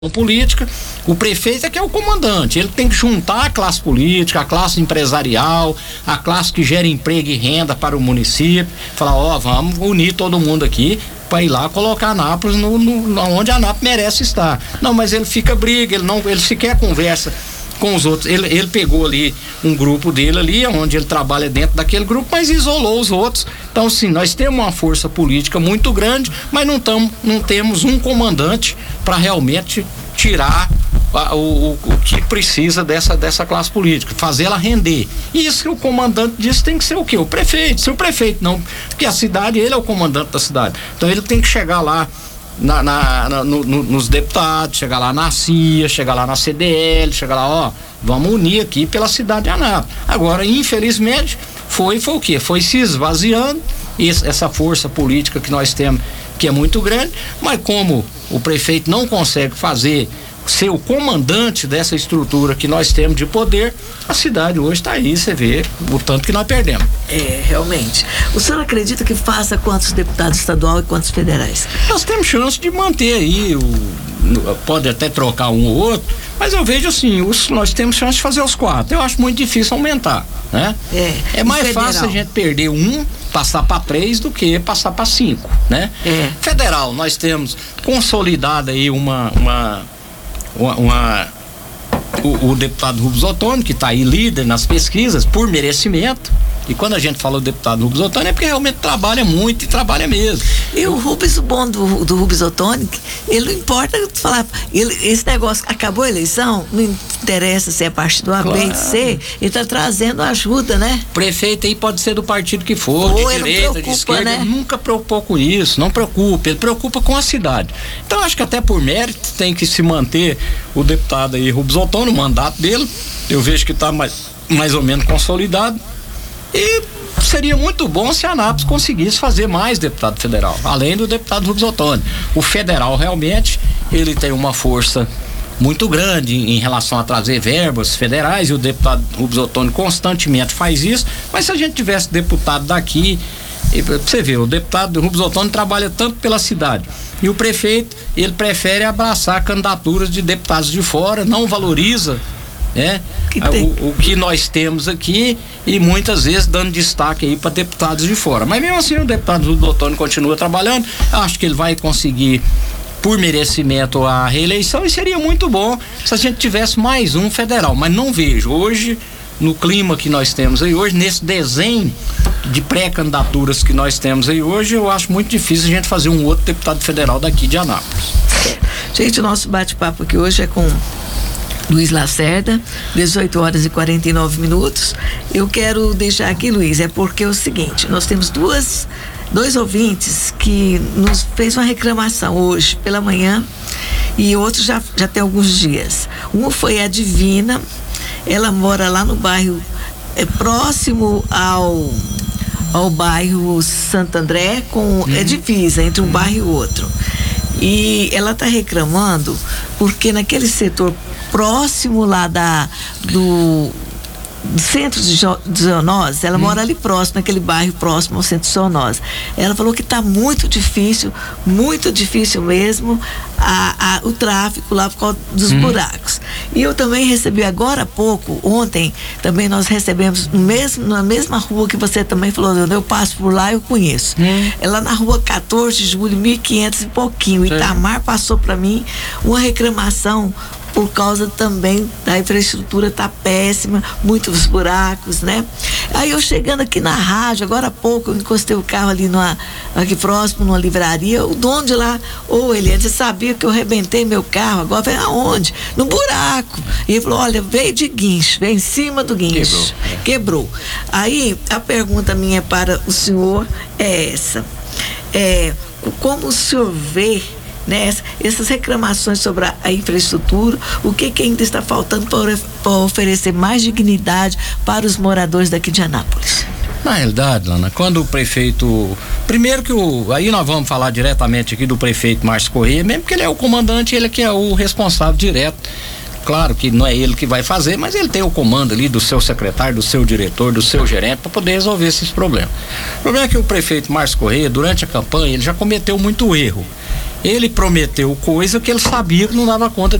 política, o prefeito é que é o comandante, ele tem que juntar a classe política, a classe empresarial, a classe que gera emprego e renda para o município, falar, vamos unir todo mundo aqui para ir lá colocar Anápolis onde a Anápolis merece estar. Não, mas ele fica briga, ele sequer conversa com os outros. Ele pegou ali um grupo dele ali, onde ele trabalha dentro daquele grupo, mas isolou os outros. Então, sim, nós temos uma força política muito grande, mas não temos um comandante para realmente tirar o que precisa dessa classe política, fazer ela render. E isso que o comandante disso tem que ser o quê? O prefeito. Se o prefeito não, porque a cidade, ele é o comandante da cidade. Então ele tem que chegar lá nos deputados, chegar lá na CIA, chegar lá na CDL, chegar lá, vamos unir aqui pela cidade de Anápolis. Agora, infelizmente, foi o quê? Foi se esvaziando essa força política que nós temos, que é muito grande, mas como o prefeito não consegue ser o comandante dessa estrutura que nós temos de poder, a cidade hoje está aí, você vê o tanto que nós perdemos. Realmente. O senhor acredita que faça quantos deputados estaduais e quantos federais? Nós temos chance de manter aí, pode até trocar um ou outro, mas eu vejo assim, nós temos chance de fazer os 4. Eu acho muito difícil aumentar, né? É mais fácil a gente perder passar para 3 do que passar para 5, né? Federal, nós temos consolidada aí o deputado Rubens Ottoni, que está aí líder nas pesquisas por merecimento. E quando a gente fala do deputado Rubens Ottoni é porque realmente trabalha muito e trabalha mesmo. E o Rubens, o bom do Rubens Ottoni, ele não importa falar, esse negócio, acabou a eleição, não interessa se é partido A, B, C, ele está trazendo ajuda, né? Prefeito aí pode ser do partido que for, de direita, de esquerda, né? Ele nunca preocupou com isso, não preocupa, ele preocupa com a cidade. Então acho que até por mérito tem que se manter o deputado aí Rubens Ottoni, o mandato dele, eu vejo que está mais ou menos consolidado. E seria muito bom se a Anápolis conseguisse fazer mais deputado federal, além do deputado Rubens Ottoni. O federal realmente, ele tem uma força muito grande em relação a trazer verbas federais, e o deputado Rubens Ottoni constantemente faz isso, mas se a gente tivesse deputado daqui, você vê, o deputado Rubens Ottoni trabalha tanto pela cidade, e o prefeito, ele prefere abraçar candidaturas de deputados de fora, não valoriza o que nós temos aqui, e muitas vezes dando destaque aí para deputados de fora. Mas mesmo assim o deputado Rubens Ottoni continua trabalhando. Acho que ele vai conseguir por merecimento a reeleição, e seria muito bom se a gente tivesse mais um federal, mas não vejo hoje, no clima que nós temos aí hoje, nesse desenho de pré-candidaturas que nós temos aí hoje, eu acho muito difícil a gente fazer um outro deputado federal daqui de Anápolis. Gente, o nosso bate-papo aqui hoje é com Luiz Lacerda, 18h49. Eu quero deixar aqui, Luiz, porque é o seguinte, nós temos dois ouvintes que nos fez uma reclamação hoje pela manhã, e outro já tem alguns dias. Um foi a Divina, ela mora lá no bairro próximo ao bairro Santo André, é divisa entre um bairro e outro. E ela está reclamando porque naquele setor próximo lá do centro de zoonose, ela mora ali próximo, naquele bairro próximo ao centro de zoonose. Ela falou que está muito difícil mesmo o tráfico lá por causa dos buracos. E eu também recebi agora há pouco, ontem, também nós recebemos na mesma rua que você também falou, eu passo por lá, eu conheço. É lá na rua 14 de julho, 1500 e pouquinho. Itamar passou para mim uma reclamação por causa também da infraestrutura tá péssima, muitos buracos, né? Aí eu chegando aqui na rádio, agora há pouco, eu encostei o carro ali aqui próximo, numa livraria, o dono de lá, Eliane, você sabia que eu arrebentei meu carro? Agora, falei, aonde? No buraco. E ele falou, olha, veio de guincho, veio em cima do guincho. Quebrou. Aí, a pergunta minha para o senhor é essa. Como o senhor vê, né, essas reclamações sobre a infraestrutura, o que ainda está faltando para oferecer mais dignidade para os moradores daqui de Anápolis? Na realidade, Lana, quando o prefeito, primeiro que aí nós vamos falar diretamente aqui do prefeito Márcio Corrêa, mesmo que ele é o comandante, ele que é o responsável direto. Claro que não é ele que vai fazer, mas ele tem o comando ali do seu secretário, do seu diretor, do seu gerente, para poder resolver esses problemas. O problema é que o prefeito Márcio Corrêa, durante a campanha, ele já cometeu muito erro. Ele prometeu coisa que ele sabia que não dava conta